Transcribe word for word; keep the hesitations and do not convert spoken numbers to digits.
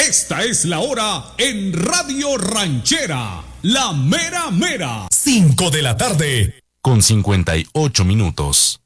Esta es la hora en Radio Ranchera, la mera mera. cinco de la tarde, con cincuenta y ocho minutos.